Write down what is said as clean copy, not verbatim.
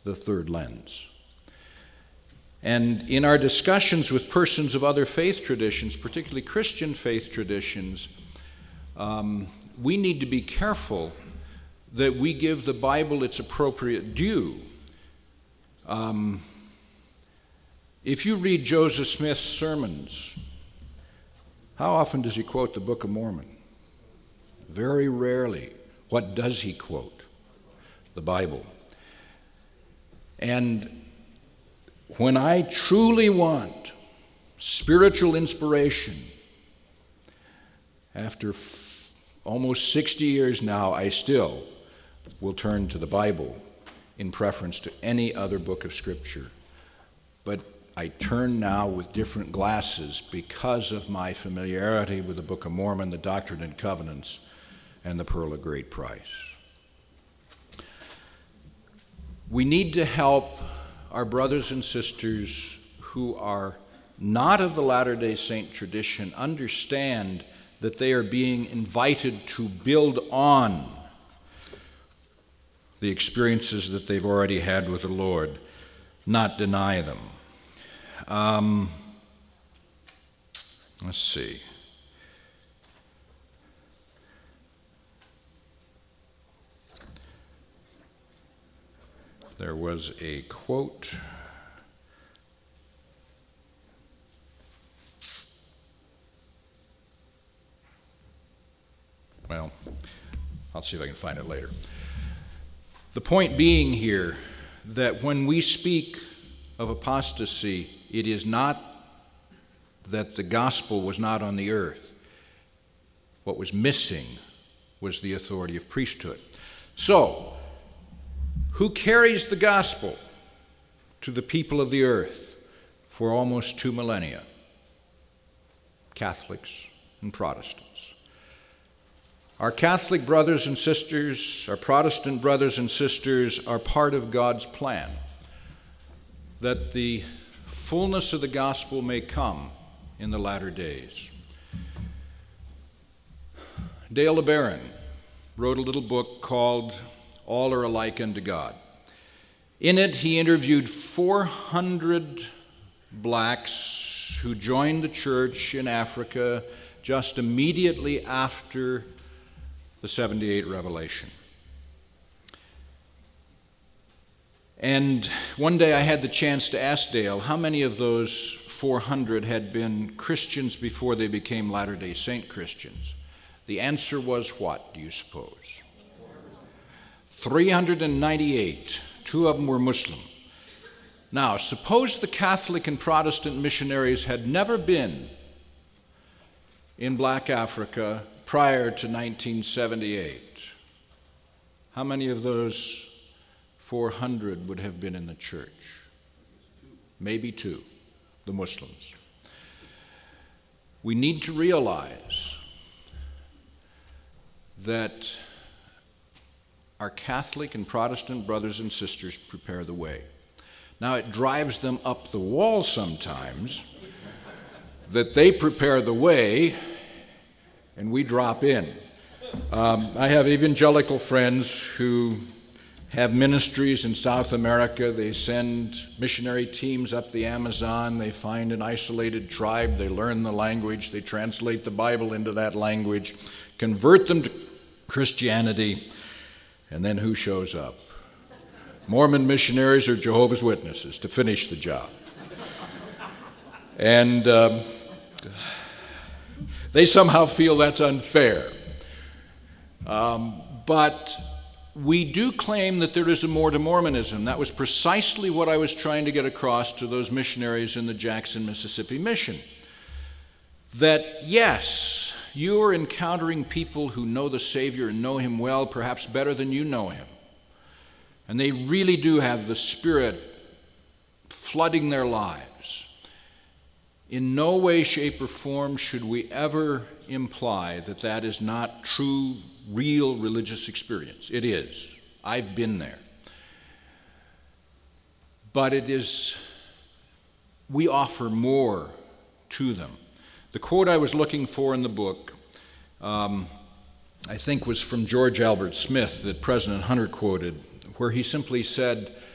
the third lens. And in our discussions with persons of other faith traditions, particularly Christian faith traditions, we need to be careful that we give the Bible its appropriate due. If you read Joseph Smith's sermons, how often does he quote the Book of Mormon? Very rarely. What does he quote? The Bible. And when I truly want spiritual inspiration, after almost 60 years now, I still will turn to the Bible in preference to any other book of Scripture. But I turn now with different glasses because of my familiarity with the Book of Mormon, the Doctrine and Covenants, and the Pearl of Great Price. We need to help our brothers and sisters who are not of the Latter-day Saint tradition understand that they are being invited to build on the experiences that they've already had with the Lord, not deny them. Let's see. There was a quote. Well, I'll see if I can find it later. The point being here that when we speak of apostasy, it is not that the gospel was not on the earth. What was missing was the authority of priesthood. So, who carries the gospel to the people of the earth for almost 2 millennia? Catholics and Protestants. Our Catholic brothers and sisters, our Protestant brothers and sisters are part of God's plan that the fullness of the gospel may come in the latter days. Dale LeBaron wrote a little book called All Are Alike Unto God. In it, he interviewed 400 blacks who joined the church in Africa just immediately after the 78 revelation. And one day I had the chance to ask Dale how many of those 400 had been Christians before they became Latter-day Saint Christians. The answer was what, do you suppose? 398. 2 of them were Muslim. Now, suppose the Catholic and Protestant missionaries had never been in Black Africa prior to 1978. How many of those 400 would have been in the church? Maybe 2, the Muslims. We need to realize that our Catholic and Protestant brothers and sisters prepare the way. Now, it drives them up the wall sometimes that they prepare the way and we drop in. I have evangelical friends who have ministries in South America. They send missionary teams up the Amazon. They find an isolated tribe. They learn the language. They translate the Bible into that language, convert them to Christianity, and then who shows up? Mormon missionaries or Jehovah's Witnesses to finish the job. And they somehow feel that's unfair. But we do claim that there is a more to Mormonism. That was precisely what I was trying to get across to those missionaries in the Jackson, Mississippi mission. That yes, you are encountering people who know the Savior and know Him well, perhaps better than you know Him. And they really do have the Spirit flooding their lives. In no way, shape, or form should we ever imply that that is not true, real religious experience. It is. I've been there. But it is, we offer more to them. The quote I was looking for in the book, I think was from George Albert Smith that President Hunter quoted, where he simply said,